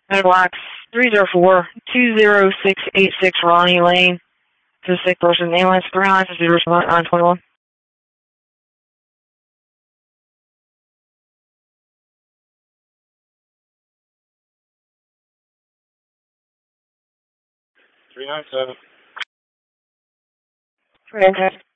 Blocks 304-20686 Ronnie Lane. To the sick person. Ambulance 3-9-0-9-21. 397. 397.